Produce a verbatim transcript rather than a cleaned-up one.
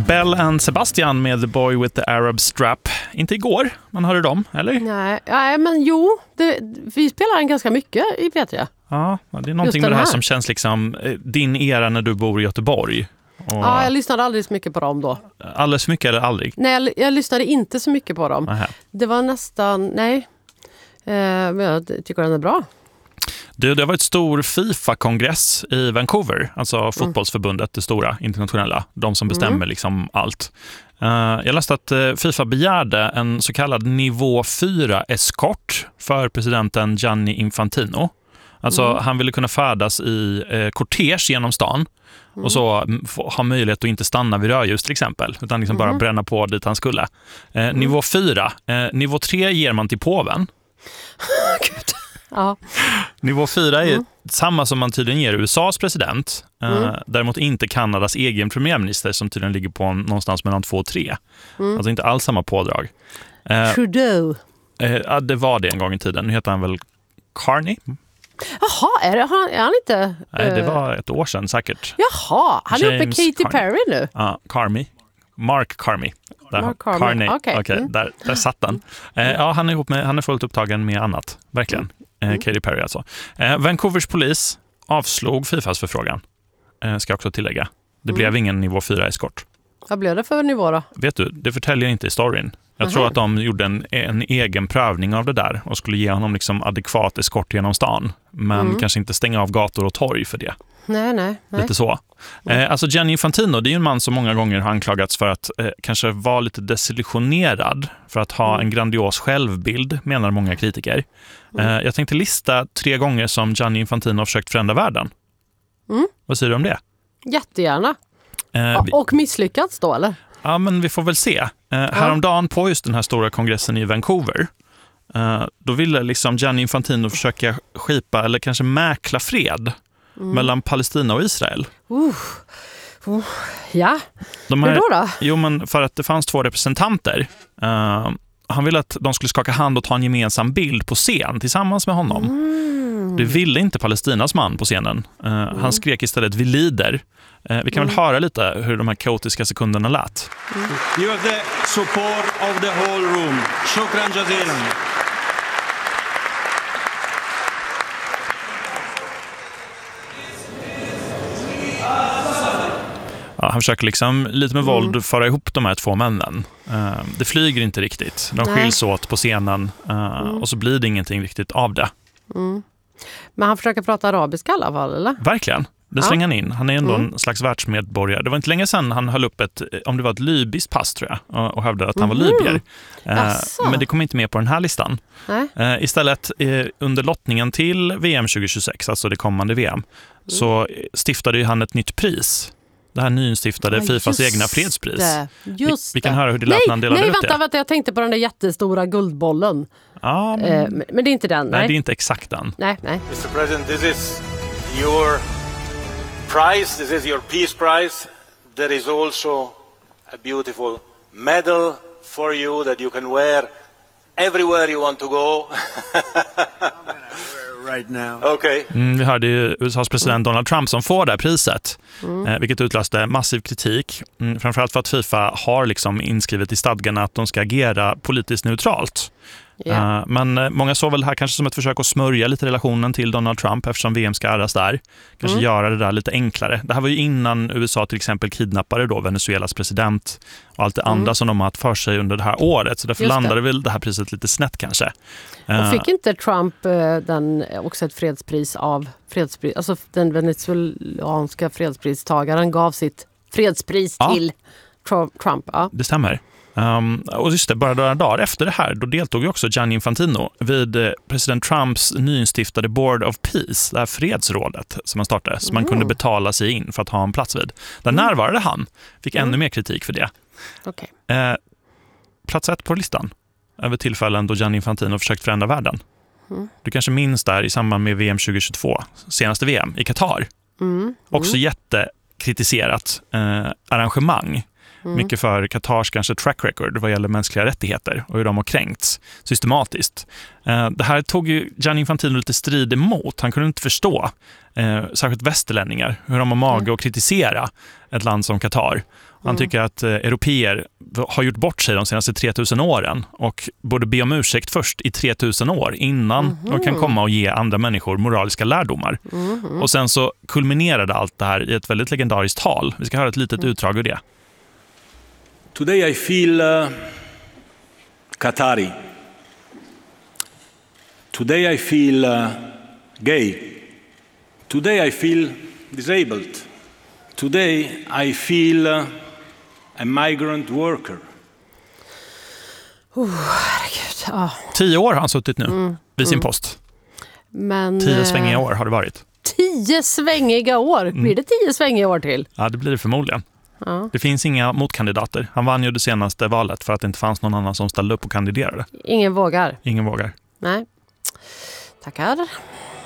Bell and Sebastian med The Boy with the Arab Strap. Inte igår, man hörde dem, eller? Nej, nej men jo, det, vi spelar den ganska mycket i P tre. Ja, det är någonting med det här, här som känns liksom din era när du bor i Göteborg. Och ja, jag lyssnade aldrig så mycket på dem då. Alldeles så mycket eller aldrig? Nej, jag, jag lyssnade inte så mycket på dem. Aha. Det var nästan, nej. Eh, men jag tycker den är bra. Det, det har varit stor FIFA-kongress i Vancouver, alltså fotbollsförbundet, det stora internationella, de som bestämmer mm. liksom allt. Uh, jag läste att uh, FIFA begärde en så kallad nivå fyra-eskort för presidenten Gianni Infantino. Alltså mm. han ville kunna färdas i uh, kortege genom stan mm. och så få, ha möjlighet att inte stanna vid rödljus till exempel, utan liksom mm. bara bränna på dit han skulle. Uh, mm. Nivå fyra. Uh, nivå tre ger man till påven. Gud. Ja. Nivå fyra är mm. samma som man tydligen ger U S A:s president. Mm. Uh, däremot inte Kanadas egen premiärminister som tydligen ligger på en, någonstans mellan två och tre. Mm. Alltså inte alls samma pådrag. Uh, Trudeau. Uh, ja, det var det en gång i tiden. Nu heter han väl Carney? Jaha, är, det, är han inte... Uh... Nej, det var ett år sedan säkert. Jaha, han är uppe med Katy Carney. Perry nu. Ja, uh, Carmi. Mark Carmi. Där, Mark Carney. Carney. Okay. Okay, mm. där, där satt han. Uh, ja, han är, ihop med, han är fullt upptagen med annat. Verkligen. Mm. Katy Perry alltså. Eh, Vancouvers polis avslog FIFAs förfrågan. Eh, ska jag också tillägga. Det blev mm. ingen nivå fyra-eskort. Vad blev det för nivå då? Vet du, det förtäljer inte i storyn. Jag Aha. tror att de gjorde en, en egen prövning av det där och skulle ge honom liksom adekvat eskort genom stan. Men mm. kanske inte stänga av gator och torg för det. Nej, nej. nej. Lite så. Mm. Eh, alltså Gianni Infantino, det är ju en man som många gånger har anklagats för att eh, kanske vara lite desillusionerad, för att ha mm. en grandios självbild, menar många kritiker. Mm. Eh, jag tänkte lista tre gånger som Gianni Infantino har försökt förändra världen. Mm. Vad säger du om det? Jättegärna. Eh, vi... Och misslyckats då, eller? Ja, men vi får väl se. Eh, ja. Häromdagen på just den här stora kongressen i Vancouver, eh, då ville liksom Gianni Infantino försöka skipa eller kanske mäkla fred Mm. mellan Palestina och Israel. Uh, uh, ja, de här, hur då då? Jo, men för att det fanns två representanter. Uh, han ville att de skulle skaka hand och ta en gemensam bild på scen tillsammans med honom. Mm. Det ville inte Palestinas man på scenen. Uh, mm. Han skrek istället, vi lider. Uh, vi kan mm. väl höra lite hur de här kaotiska sekunderna lät. Mm. You have the support of the whole room. Shukran jazilan. Ja, han försöker liksom lite med våld mm. föra ihop de här två männen. Uh, det flyger inte riktigt. De Nej. skiljs åt på scenen uh, mm. och så blir det ingenting riktigt av det. Mm. Men han försöker prata arabiska i alla fall, eller? Verkligen. Det slänger han in. Han är ändå mm. en slags världsmedborgare. Det var inte länge sedan han höll upp ett, om det var ett libyskt pass tror jag, och hävdade att han mm. var libyer. Uh, men det kom inte med på den här listan. Uh, istället uh, under lottningen till V M tjugo tjugosex, alltså det kommande V M, mm. så stiftade han ett nytt pris. Det här nyinstiftade ja, FIFAs egna fredspris. Det, just vi, vi kan höra hur det lät när han delade nej, ut vänta, det. vänta, jag tänkte på den där jättestora guldbollen. Ja, men, eh, men, men det är inte den. Nej, nej, det är inte exakt den. Nej, nej. mister President, this is your prize. This is your peace prize. There is also a beautiful medal for you that you can wear everywhere you want to go. Right now. Okay. Mm, vi hörde ju U S A:s president Donald Trump som får det här priset, mm. eh, vilket utlöste massiv kritik. Mm, framförallt för att FIFA har liksom inskrivet i stadgarna att de ska agera politiskt neutralt. Yeah. Uh, men uh, många såg väl det här kanske som ett försök att smörja lite relationen till Donald Trump eftersom V M ska äras där. Kanske mm. göra det där lite enklare. Det här var ju innan U S A till exempel kidnappade då Venezuelas president och allt det mm. andra som de har haft för sig under det här året. Så därför Just landade det. väl det här priset lite snett kanske. Uh, och fick inte Trump uh, den, också ett fredspris av fredspris, alltså den venezuelanska fredspristagaren gav sitt fredspris ja. till Trump. Ja. Det stämmer. Um, och just det, bara några dagar efter det här då deltog ju också Gianni Infantino vid eh, president Trumps nyinstiftade Board of Peace, det här fredsrådet som man startade, som mm. man kunde betala sig in för att ha en plats vid. Där mm. närvarade han, fick mm. ännu mer kritik för det. Okay. Eh, plats ett på listan över tillfällen då Gianni Infantino försökt förändra världen. Mm. Du kanske minns där i samband med V M tjugo tjugotvå, senaste V M i Qatar. Mm. Mm. Också jättekritiserat eh, arrangemang. Mm. Mycket för Qatars kanske track record vad gäller mänskliga rättigheter och hur de har kränkts systematiskt. Eh, det här tog ju Gianni Infantino lite strid emot. Han kunde inte förstå, eh, särskilt västerlänningar, hur de har mage Mm. att kritisera ett land som Qatar. Han Mm. tycker att eh, europeer har gjort bort sig de senaste tre tusen åren och borde be om ursäkt först i tre tusen år innan Mhm. de kan komma och ge andra människor moraliska lärdomar. Mhm. Och sen så kulminerade allt det här i ett väldigt legendariskt tal. Vi ska höra ett litet utdrag ur det. Today I feel uh, Qatari. Today I feel uh, gay. Today I feel disabled. Today I feel uh, a migrant worker. Oh, herregud. Ja. Tio år har han suttit nu Mm. vid sin Mm. post. Men, Tio eh, svängiga år har det varit. Tio svängiga år? Blir det tio svängiga år till? Ja, det blir det förmodligen. Ja. Det finns inga motkandidater. Han vann ju det senaste valet för att det inte fanns någon annan som ställde upp och kandiderade. Ingen vågar? Ingen vågar. Nej. Tackar.